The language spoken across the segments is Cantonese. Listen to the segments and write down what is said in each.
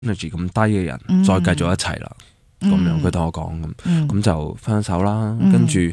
energy 咁低嘅人再繼續一齊啦。咁樣佢同我講咁就分手啦。跟住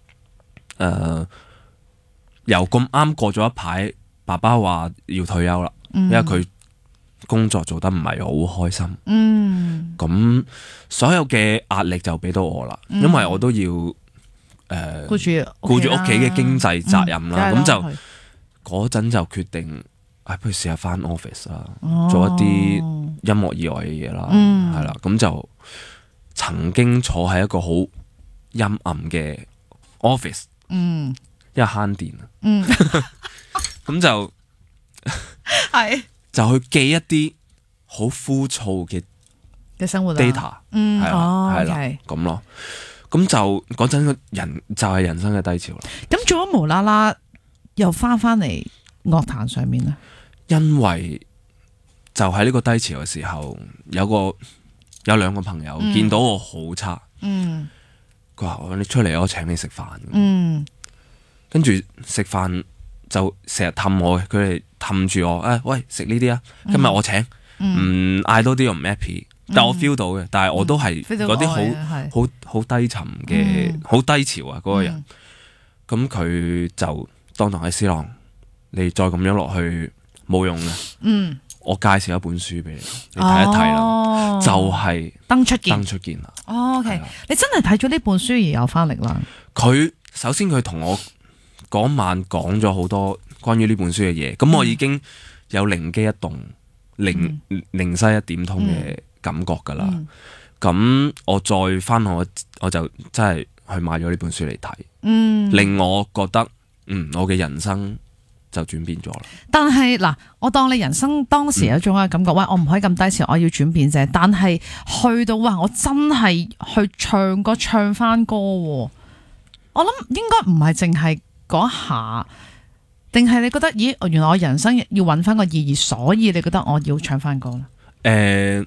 由咁啱過咗一排，爸爸話要退休啦，因為佢工作做得唔係好開心。咁所有嘅壓力就俾到我啦，因為我都要顧住屋企嘅經濟責任啦。咁就嗰陣就決定，不如試下返 office 啦，做一啲音樂以外嘅嘢啦，係啦。咁就曾經坐喺一個好陰暗嘅 office，因為慳電啊。咁就係就去記一啲好枯燥嘅生活 data， 係啦咁咯。咁就嗰陣個人就係人生嘅低潮啦。 咁做咗無啦啦又翻嚟樂壇上面咧？ 因為就喺呢個低潮嘅時候，有兩個朋友見到我好差，佢話你出嚟我請你食飯，跟住食飯就成日氹我嘅，佢哋氹住我，喂，食呢啲啊，今日我請，唔嗌多啲我唔 happy，但我 feel 到嘅，但係我都係嗰啲好低沉嘅，好低潮啊嗰個人，咁佢就當堂喺思朗，你再咁樣落去冇用嘅，我介紹一本書俾你睇一睇啦，就係登出見啦。 OK，你真係睇咗呢本書而有翻嚟啦。 佢首先佢同我嗰晚講咗好多關於呢本書嘅嘢，咁我已經有靈機一動，靈西一點通嘅感覺噶啦。咁我再翻我就真係去買咗呢本書嚟睇，令我覺得我嘅人生就轉變咗啦。但係嗱，我當你人生當時有一種嘅感覺，喂，我唔可以咁低潮，我要轉變啫。但係去到我真係去唱歌唱翻歌，我諗應該唔係淨係嗰下，定係你覺得咦，原來我人生要揾翻個意義，所以你覺得我要唱翻歌咧？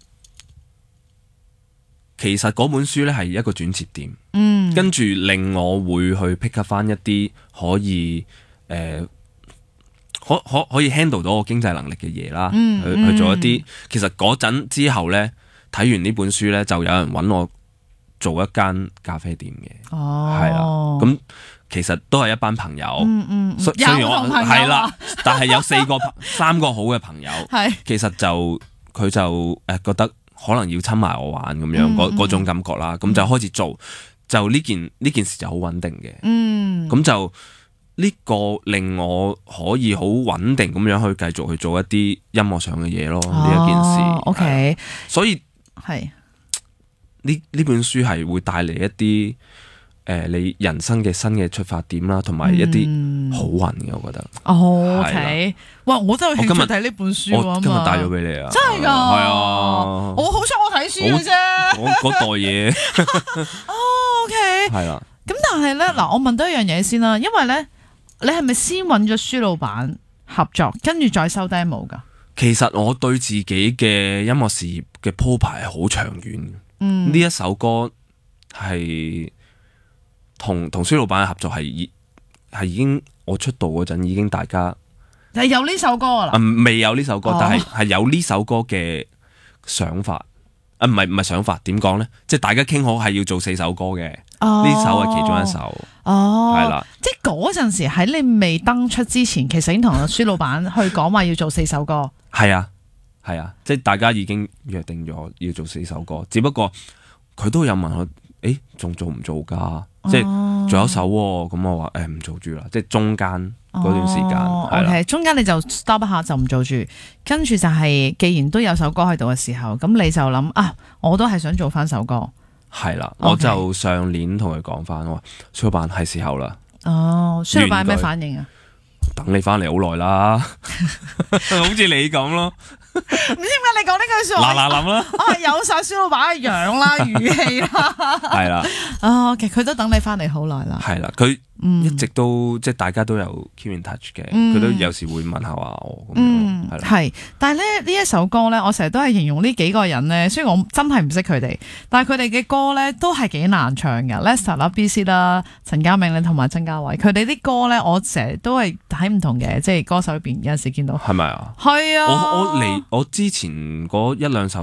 其實嗰本書咧係一個轉折點，跟住令我會去 pick up 翻一啲可以可以 handle 到我經濟能力嘅嘢啦，去做一啲。其實嗰陣之後咧，睇完呢本書咧，就有人揾我做一間咖啡店嘅，係啊，咁其實都係一班朋友，雖然我係啦，但係有三個好嘅朋友，其實佢就覺得可能要親埋我玩咁樣嗰種感覺啦，咁就開始做，就呢件事就好穩定嘅，咁就呢個令我可以好穩定咁樣去繼續去做一啲音樂上嘅嘢咯，呢一件事。OK， 所以係呢本書係會帶嚟一啲你人生嘅新嘅出發點啦，同埋一啲好運嘅，我覺得。 OK， 哇！我真係有興趣睇呢本書， 我今日帶咗俾你啊！ 真係㗎，係啊！ 我好彩我睇書嘅啫， 嗰袋嘢。 OK， 係啦。 咁但係咧，嗱，我問多一樣嘢先啦，因為咧，你係咪先揾咗書老闆合作，跟住再收 demo 㗎？其實我對自己嘅音樂事業嘅鋪排係好長遠嘅。呢一首歌係同書老闆嘅合作係已經我出道嗰陣已經大家係有呢首歌啦。未有呢首歌，但係有呢首歌嘅想法。唔係想法，點講呢？即係大家傾好係要做4首歌嘅，呢首係其中一首。係啦，即係嗰陣時喺你未登出之前，其實已經同書老闆去講話要做4首歌。係啊，即係大家已經約定咗要做4首歌，只不過佢都有問我，仲做唔做㗎？即係仲有一首喎，咁我話唔做住啦，即係中間嗰段時間。OK， 中間你就 stop 一下就唔做住，跟住就係既然都有首歌喺度嘅時候，咁你就諗我都係想做翻首歌。係啦，我就上年同佢講翻，我話書老闆係時候啦。書老闆咩反應啊？等你翻嚟好耐啦，好似你咁咯。唔知點解你講呢句說話？嗱諗啦，我係有晒書老闆嘅樣啦、語氣啦，係啦。OK， 佢都等你翻嚟好耐啦。係啦，佢一直都即係大家都有 keep in touch 嘅，佢都有時會問下我咁樣，係啦。 係，但係咧呢一首歌咧，我成日都係形容呢幾個人咧，雖然我真係唔識佢哋，但係佢哋嘅歌咧都係幾難唱嘅。Lester 啦、BC 啦、陳家明咧同埋曾家偉，佢哋啲歌咧，我成日都係喺唔同嘅即係歌手裏邊有陣時見到。 係咪啊？ 係啊， 我之前嗰一兩首